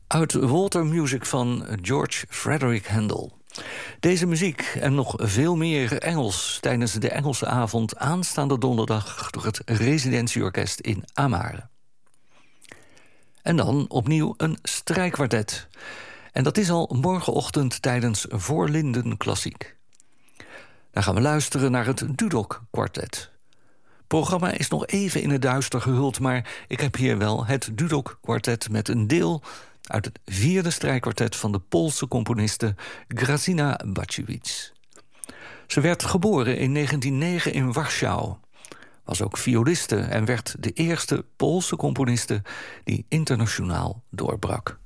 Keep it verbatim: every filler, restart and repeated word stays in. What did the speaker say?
Uit Walter Music van George Frederick Handel. Deze muziek en nog veel meer Engels tijdens de Engelse avond aanstaande donderdag door het Residentieorkest in Amare. En dan opnieuw een strijkkwartet. En dat is al morgenochtend tijdens Voorlinden Klassiek. Dan gaan we luisteren naar het Dudok Kwartet. Het programma is nog even in het duister gehuld, maar ik heb hier wel het Dudok Kwartet met een deel uit het vierde strijkkwartet van de Poolse componiste Grażyna Baciewicz. Ze werd geboren in negentien negen in Warschau, was ook violiste en werd de eerste Poolse componiste die internationaal doorbrak.